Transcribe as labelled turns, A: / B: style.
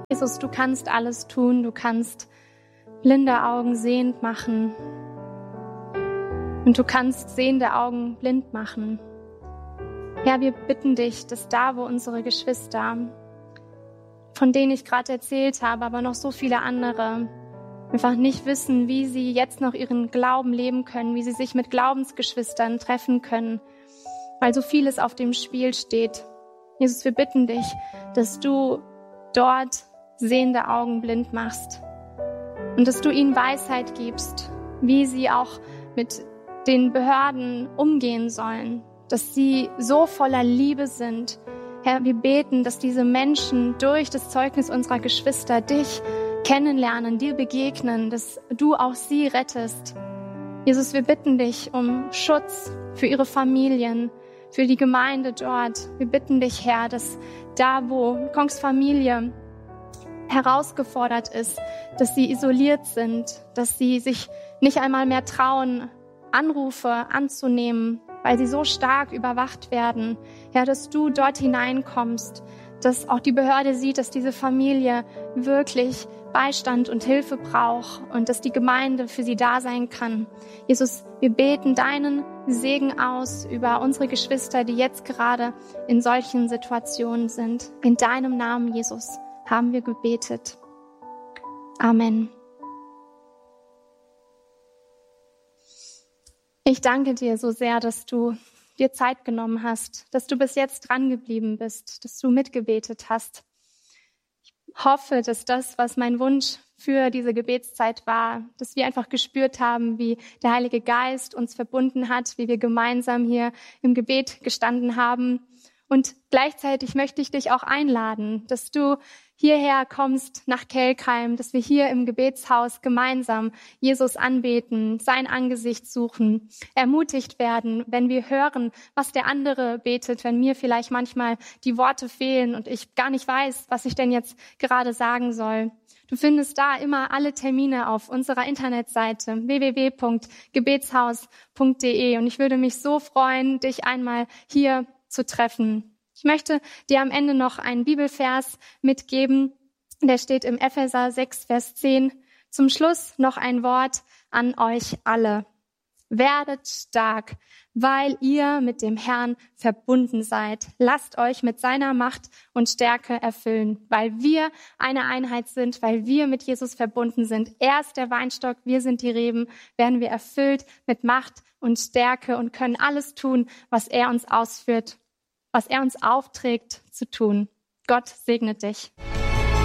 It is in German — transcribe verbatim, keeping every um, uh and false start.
A: Jesus, du kannst alles tun, du kannst blinde Augen sehend machen und du kannst sehende Augen blind machen. Herr, wir bitten dich, dass da, wo unsere Geschwister, von denen ich gerade erzählt habe, aber noch so viele andere, einfach nicht wissen, wie sie jetzt noch ihren Glauben leben können, wie sie sich mit Glaubensgeschwistern treffen können, weil so vieles auf dem Spiel steht. Jesus, wir bitten dich, dass du dort sehende Augen blind machst und dass du ihnen Weisheit gibst, wie sie auch mit den Behörden umgehen sollen, dass sie so voller Liebe sind. Herr, wir beten, dass diese Menschen durch das Zeugnis unserer Geschwister dich kennenlernen, dir begegnen, dass du auch sie rettest. Jesus, wir bitten dich um Schutz für ihre Familien, für die Gemeinde dort. Wir bitten dich, Herr, dass da, wo Kongs Familie herausgefordert ist, dass sie isoliert sind, dass sie sich nicht einmal mehr trauen, Anrufe anzunehmen, weil sie so stark überwacht werden. Herr, dass du dort hineinkommst, dass auch die Behörde sieht, dass diese Familie wirklich Beistand und Hilfe braucht und dass die Gemeinde für sie da sein kann. Jesus, wir beten deinen Segen aus über unsere Geschwister, die jetzt gerade in solchen Situationen sind. In deinem Namen, Jesus, haben wir gebetet. Amen. Ich danke dir so sehr, dass du dir Zeit genommen hast, dass du bis jetzt dran geblieben bist, dass du mitgebetet hast. Ich hoffe, dass das, was mein Wunsch für diese Gebetszeit war, dass wir einfach gespürt haben, wie der Heilige Geist uns verbunden hat, wie wir gemeinsam hier im Gebet gestanden haben. Und gleichzeitig möchte ich dich auch einladen, dass du hierher kommst nach Kelkheim, dass wir hier im Gebetshaus gemeinsam Jesus anbeten, sein Angesicht suchen, ermutigt werden, wenn wir hören, was der andere betet, wenn mir vielleicht manchmal die Worte fehlen und ich gar nicht weiß, was ich denn jetzt gerade sagen soll. Du findest da immer alle Termine auf unserer Internetseite w w w punkt gebetshaus punkt d e und ich würde mich so freuen, dich einmal hier zu treffen. Ich möchte dir am Ende noch einen Bibelvers mitgeben, der steht im Epheser sechs, Vers zehn. Zum Schluss noch ein Wort an euch alle. Werdet stark, weil ihr mit dem Herrn verbunden seid. Lasst euch mit seiner Macht und Stärke erfüllen, weil wir eine Einheit sind, weil wir mit Jesus verbunden sind. Er ist der Weinstock, wir sind die Reben, werden wir erfüllt mit Macht und Stärke und können alles tun, was er uns ausführt, was er uns aufträgt zu tun. Gott segne dich.